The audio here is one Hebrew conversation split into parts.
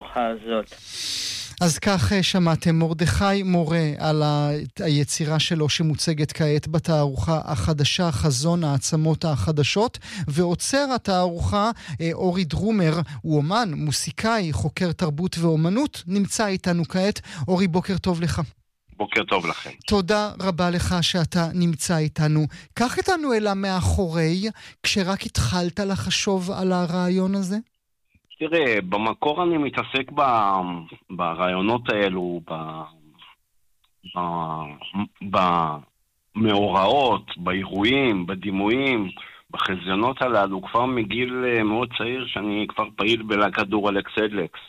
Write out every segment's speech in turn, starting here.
התערוכה הזאת. אז כך שמעתם, מרדכי מורה על היצירה שלו שמוצגת כעת בתערוכה החדשה, חזון העצמות החדשות, ועוצר התערוכה אורי דרומר, הוא אומן, מוסיקאי, חוקר תרבות ואומנות, נמצא איתנו כעת. אורי, בוקר טוב לך. בוקר טוב לכם. תודה רבה לך שאתה נמצא איתנו. קח איתנו אלה מאחורי, כשרק התחלת לחשוב על הרעיון הזה? תראה, במקור אני מתעסק ברעיונות האלו, במאורעות, באירועים, בדימויים, בחזיונות הללו, כבר מגיל מאוד צעיר שאני כבר פעיל בלהקת דורלקס אדלקס,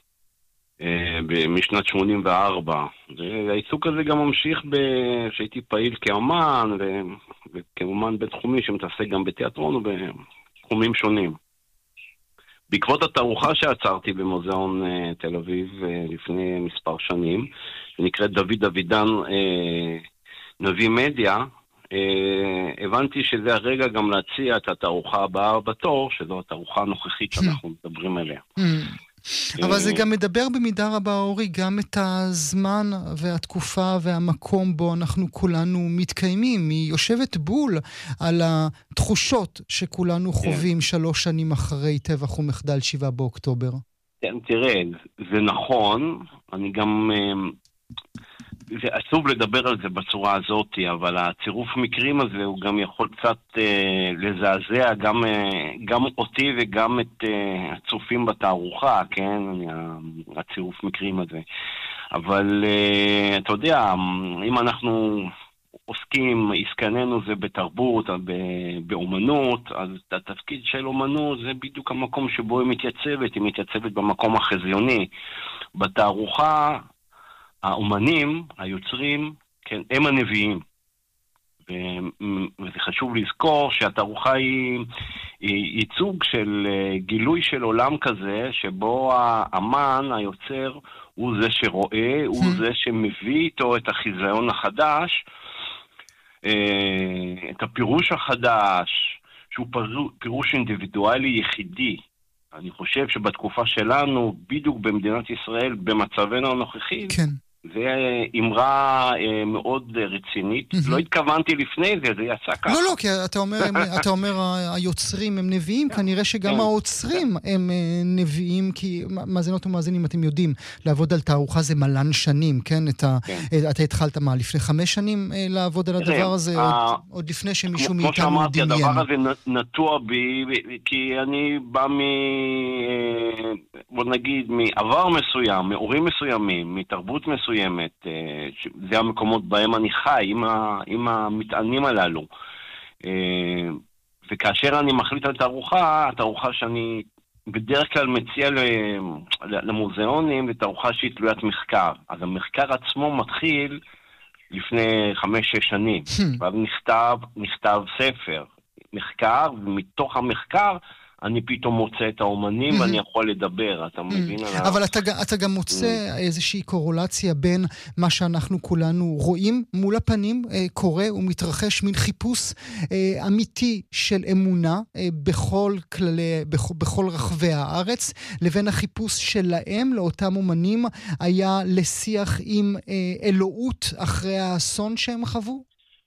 משנת 84. והעיסוק הזה גם ממשיך שהייתי פעיל כאומן, וכאומן בתחומי שמתעסק גם בתיאטרון ובתחומים שונים. בעקבות התערוכה שעצרתי במוזיאון תל אביב לפני מספר שנים, שנקראת דוד דוידן נביא מדיה, הבנתי שזה הרגע גם להציע את התערוכה הבאה בתור, שזו התערוכה הנוכחית שאנחנו מדברים עליה. אבל זה גם מדבר במידה רבה, אורי, גם את הזמן והתקופה והמקום בו אנחנו כולנו מתקיימים. היא יושבת בול על התחושות שכולנו חווים 3 שנים אחרי טבח ומחדל 7 באוקטובר. תראה, זה נכון, אני גם... זה עצוב לדבר על זה בצורה הזאת, אבל הצירוף מקרים הזה הוא גם יכול קצת לזעזע גם אותי וגם את הצופים בתערוכה, כן? הצירוף מקרים הזה. אבל אתה יודע, אם אנחנו עוסקים, עסקננו זה בתרבות, באומנות, אז התפקיד של אומנות זה בדיוק המקום שבו היא מתייצבת במקום החזיוני. בתערוכה האומנים, היוצרים, כן, הם הנביאים. וזה חשוב לזכור שהתערוכה היא ייצוג של גילוי של עולם כזה, שבו האמן, היוצר, הוא זה שרואה, הוא זה שמביא איתו את החיזיון החדש, את הפירוש החדש, שהוא פירוש אינדיבידואלי יחידי. אני חושב שבתקופה שלנו, בדיוק במדינת ישראל, במצבנו הנוכחי, כן. זה אמרה מאוד רצינית. לא התכוונתי לפני זה, זה יצא ככה. לא, כי אתה אומר היוצרים הם נביאים, כנראה שגם האוצרים הם נביאים, כי מאזינות ומאזינים, אתם יודעים, לעבוד על תערוכה זה מלן שנים, כן? אתה התחלת לפני 5 שנים לעבוד על הדבר הזה, עוד לפני שמישהו מאיתנו דמיין. כמו שאמרתי, הדבר הזה נטוע בי, כי אני בא בוא נגיד, מעבר מסוים, מאורים מסוימים, מתרבות מסוימת, זה המקומות בהם אני חי, עם המטענים הללו. וכאשר אני מחליט על התערוכה שאני בדרך כלל מציע למוזיאונים, לתערוכה שהיא תלוית מחקר. אז המחקר עצמו מתחיל לפני 5-6 שנים. ואז נכתב ספר מחקר, ומתוך המחקר אני פתאום מוצא את האומנים ואני יכול לדבר, אתה מבין? אבל אתה גם מוצא איזושהי קורולציה בין מה שאנחנו כולנו רואים מול הפנים, קורה ומתרחש מן חיפוש אמיתי של אמונה בכל רחבי הארץ, לבין החיפוש שלהם, לאותם אומנים, היה לשיח עם אלוהות אחרי האסון שהם חוו?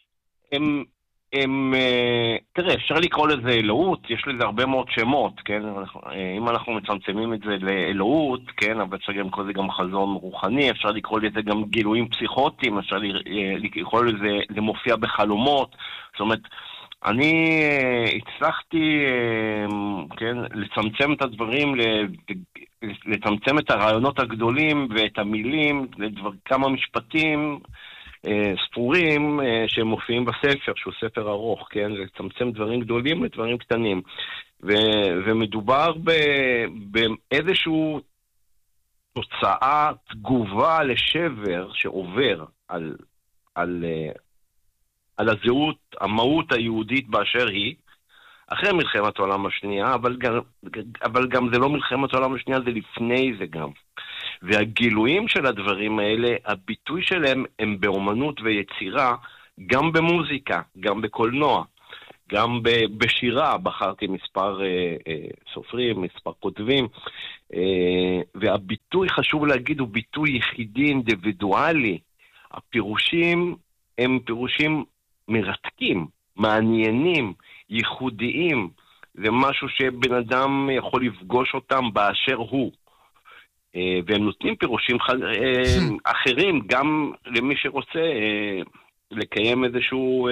תראה, אפשר לקרוא לזה אלוהות, יש לזה הרבה מאוד שמות, כן? אם אנחנו מצמצמים את זה לאלוהות, כן? אבל אפשר לקרוא לזה גם חזון רוחני, אפשר לקרוא לזה גם גילויים פסיכוטיים, אפשר לקרוא לזה, זה מופיע בחלומות. זאת אומרת, אני הצלחתי, כן, לצמצם את הדברים, לצמצם את הרעיונות הגדולים ואת המילים, כמה משפטים ספורים שמופיעים בספר, שהוא ספר ארוך, כן? לצמצם דברים גדולים לדברים קטנים. ומדובר באיזשהו תוצאה, תגובה לשבר שעובר על הזהות, המהות היהודית באשר היא, אחרי מלחמת העולם השנייה, אבל גם זה לא מלחמת העולם השנייה, זה לפני זה גם. והגילויים של הדברים האלה, הביטוי שלהם הם באומנות ויצירה, גם במוזיקה, גם בקולנוע, גם בשירה, בחרתי מספר סופרים, מספר כותבים, והביטוי, חשוב להגיד, הוא ביטוי יחידי אינדיבידואלי. הפירושים הם פירושים מרתקים, מעניינים, ייחודיים. זה משהו שבן אדם יכול לפגוש אותם באשר הוא. והם נותנים פירושים אחרים, גם למי שרוצה לקיים איזשהו,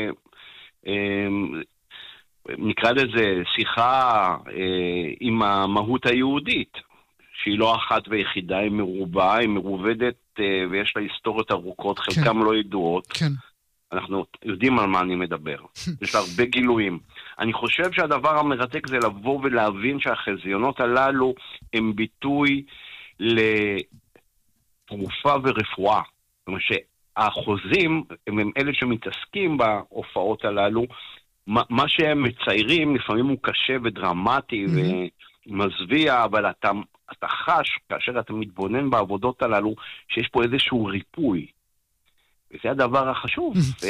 נקרא לזה, שיחה עם המהות היהודית, שהיא לא אחת ויחידה, היא מרובה, היא מרובדת, ויש לה היסטוריות ארוכות, חלקם לא ידועות. כן. אנחנו יודעים על מה אני מדבר. יש לה הרבה גילויים. אני חושב שהדבר המרתק זה לבוא ולהבין שהחזיונות הללו הם ביטוי לתרופה ורפואה. זאת אומרת שהחוזים הם אלה שמתעסקים בהופעות הללו. מה שהם מציירים לפעמים הוא קשה ודרמטי ומזוויע, אבל אתה חש כאשר אתה מתבונן בעבודות הללו שיש פה איזשהו ריפוי. וזה הדבר החשוב.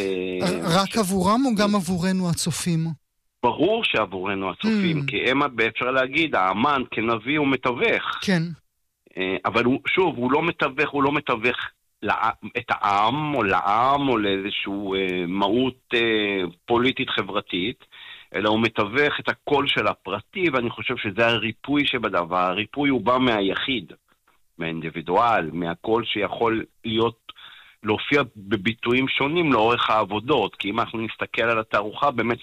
רק עבורם או גם עבורנו הצופים? ברור שעבורנו הצופים, כי אפשר להגיד, האמן כנביא הוא מתווך. כן. אבל שוב, הוא לא מתווך את העם או לעם או לאיזשהו מהות פוליטית חברתית, אלא הוא מתווך את הקול של הפרטי, ואני חושב שזה הריפוי שבדבר. הריפוי הוא בא מהיחיד, מהאינדיבידואל, מהקול שיכול להופיע בביטויים שונים לאורך העבודות, כי אם אנחנו נסתכל על התערוכה, באמת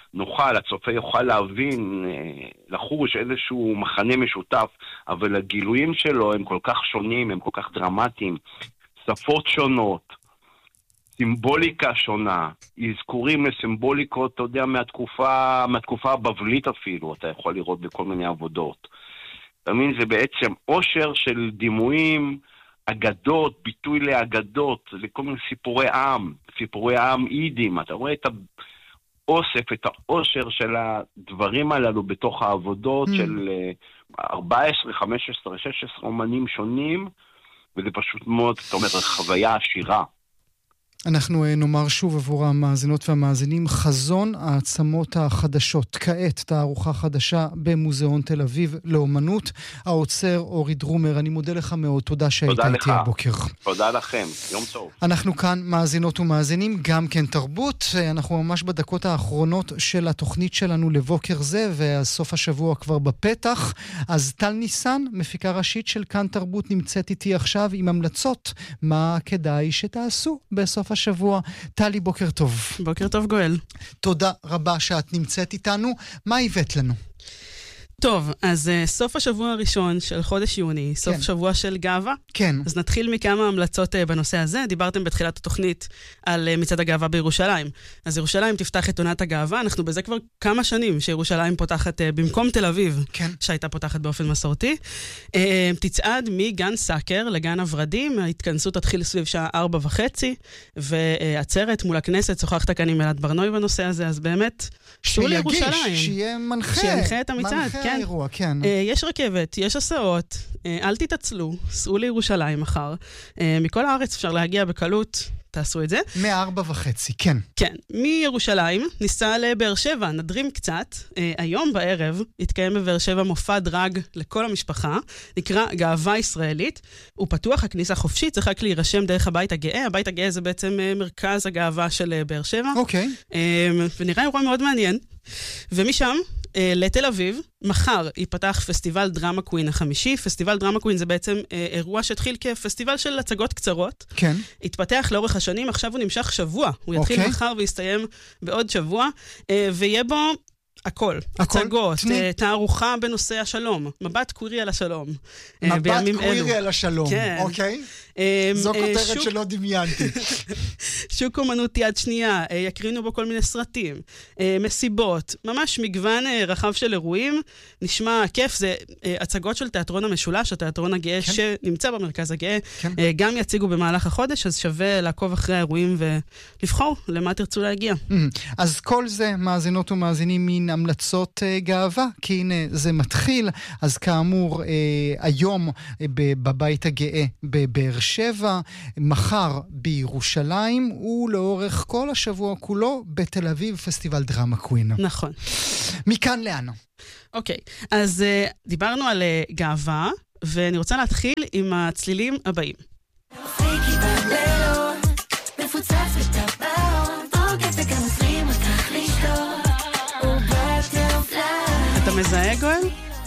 הצופה יוכל להבין, לחוש איזשהו מחנה משותף, אבל הגילויים שלו הם כל כך שונים, הם כל כך דרמטיים, שפות שונות, סימבוליקה שונה, אזכורים לסימבוליקות, אתה יודע, מהתקופה הבבלית אפילו, אתה יכול לראות בכל מיני עבודות. אתה מבין, זה בעצם עושר של דימויים, אגדות, ביטוי לאגדות, לכל מיני סיפורי עם אידים. אתה רואה את האוסף, את העושר של הדברים הללו בתוך העבודות של 14, 15, 16 אומנים שונים, וזה פשוט מאוד, זאת אומרת, חוויה עשירה. אנחנו נאמר שוב עבור המאזינות והמאזינים, חזון העצמות החדשות. כעת תערוכה חדשה במוזיאון תל אביב לאומנות. האוצר אורי דרומר, אני מודה לך מאוד, תודה שהיית איתי הבוקר. תודה לכם, יום טוב. אנחנו כאן מאזינות ומאזינים, גם כן תרבות. אנחנו ממש בדקות האחרונות של התוכנית שלנו לבוקר זה, והסוף השבוע כבר בפתח. אז טל ניסן, מפיקה ראשית של כאן תרבות, נמצאת איתי עכשיו עם המלצות מה כדאי שתעשו בסוף השבוע. טלי, בוקר טוב. בוקר טוב, גואל. תודה רבה שאת נמצאת איתנו. מה הבאת לנו? טוב, אז סוף השבוע הראשון של חודש יוני, סוף שבוע של גאווה. כן. אז נתחיל מכמה המלצות בנושא הזה. דיברתם בתחילת התוכנית על מצעד הגאווה בירושלים. אז ירושלים תפתח את עונת הגאווה. אנחנו בזה כבר כמה שנים שירושלים פותחת במקום תל אביב, כן. שהייתה פותחת באופן מסורתי. תצעד מגן סאקר לגן הוורדים. ההתכנסות תתחיל סביב שעה 4:30, ועצרת מול הכנסת. שוחחת כאן עם אלעד ברנוי בנושא הזה, אז באמת, סעו לירושלים. שיהיה מנחה. שינחה את המצעד. כן. האירוע, כן. יש רכבת, יש הסעות, אל תתעצלו, סעו לירושלים מחר. מכל הארץ אפשר להגיע בקלות, תעשו את זה. 4:30, כן. כן, מירושלים ניסע לבאר שבע, נדרים קצת. היום בערב יתקיים בבאר שבע מופע דרג לכל המשפחה, נקרא גאווה ישראלית. הוא פתוח, הכניסה חופשית, צריך רק להירשם דרך הבית הגאה. הבית הגאה זה בעצם מרכז הגאווה של באר שבע. אוקיי. ונראה אירוע מאוד מעניין. ומשם לתל אביב, מחר ייפתח פסטיבל דרמה קווין החמישי. פסטיבל דרמה קווין זה בעצם אירוע שהתחיל כפסטיבל של הצגות קצרות. כן. התפתח לאורך השנים, עכשיו הוא נמשך שבוע. הוא יתחיל מחר ויסתיים בעוד שבוע, ויהיה בו הכל. הצגות, תערוכה בנושא השלום. מבט קווירי על השלום. מבט קווירי על השלום, כן. אוקיי? זו כותרת שלא דמיינתי. שוק אומנות יד שנייה, יקרינו בו כל מיני סרטים, מסיבות, ממש מגוון רחב של אירועים. נשמע כיף, זה הצגות של תיאטרון המשולש, התיאטרון הגאה שנמצא במרכז הגאה, גם יציגו במהלך החודש, אז שווה לעקוב אחרי האירועים ולבחור למה תרצו להגיע. אז כל זה, מאזינות ומאזינים, מין המלצות גאווה, כי הנה זה מתחיל. אז כאמור, היום בבית הגאה בבאר שבע, מחר בירושלים, ולאורך כל השבוע כולו בתל אביב, פסטיבל דרמה קווין. נכון. מכאן לאן? אוקיי, אז דיברנו על גאווה, ואני רוצה להתחיל עם הצלילים הבאים. אתה מזהה, גואל?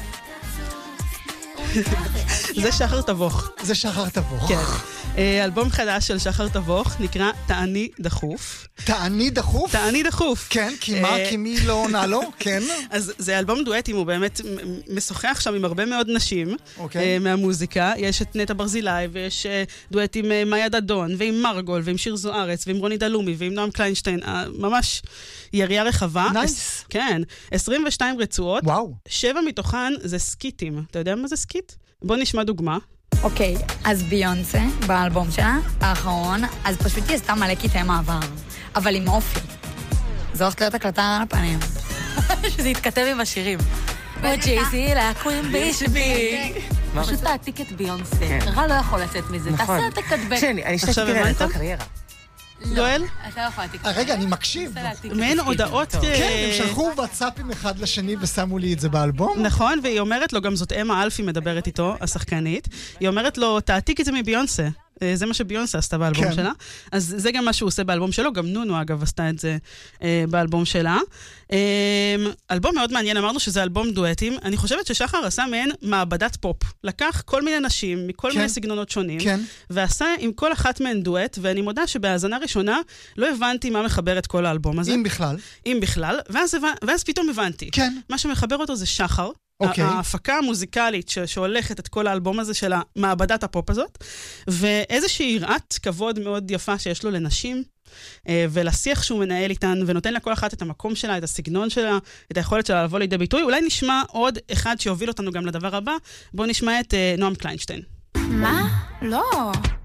זה שחר תבוך. זה שחר תבוך. כן. אלבום חדש של שחר תבוך נקרא תעני דחוף. תעני דחוף? תעני דחוף. כן, כי מה? כי מי לא עונה לו? כן. אז זה אלבום דואטים, הוא באמת משוחח שם עם הרבה מאוד נשים מהמוזיקה. יש את נטע ברזילי, ויש דואט עם מאיה דדון, ועם מרגול, ועם שיר זוארץ, ועם רוני דלומי, ועם נועם קליינשטיין. ממש יריעה רחבה. נייס. כן. 22 רצועות. וואו. 7 מתוכן זה סקיטים. אתה יודע מה זה סקיט? בוא נשמע דוגמה. אוקיי, אז ביונסה, באלבום שלה, האחרון, אז פשוט היא עשתה מלא קטעי מעבר. אבל עם אופי. זו הולכת להיות הקלטה על הפנים. שזה יתכתב עם השירים. וג'ייסי לקווים בישבי. פשוט תעתיק את ביונסה. רע לא יכול לצאת מזה. תעשה את הקדבק. אני עכשיו הבנת? גואל? אתה לא יכול להעתיק. רגע, אני מקשיב. מעין הודעות... כן, הם שלחו וואטסאפים אחד לשני ושמו לי את זה באלבום. נכון, והיא אומרת לו, גם זאת אמה אלפי מדברת איתו, השחקנית, היא אומרת לו, תעתיק את זה מביונסה. זה מה שביונסה עשתה באלבום שלה. אז זה גם מה שהוא עושה באלבום שלו, גם נונו אגב עשתה את זה באלבום שלה. אלבום מאוד מעניין, אמרנו שזה אלבום דואטים. אני חושבת ששחר עשה מעין מעבדת פופ. לקח כל מיני נשים מכל מיני סגנונות שונים, ועשה עם כל אחת מהן דואט, ואני מודה שבהאזנה ראשונה לא הבנתי מה מחבר את כל האלבום הזה. אם בכלל. ואז פתאום הבנתי. מה שמחבר אותו זה שחר. ההפקה המוזיקלית שהולכת את כל האלבום הזה של מעבדת הפופ הזאת, ואיזושהי יראת כבוד מאוד יפה שיש לו לנשים, ולשיח שהוא מנהל איתן, ונותן לכל אחת את המקום שלה, את הסגנון שלה, את היכולת שלה לבוא לידי ביטוי. אולי נשמע עוד אחד שיוביל אותנו גם לדבר הבא. בואו נשמע את נועם קליינשטיין. מה? לא.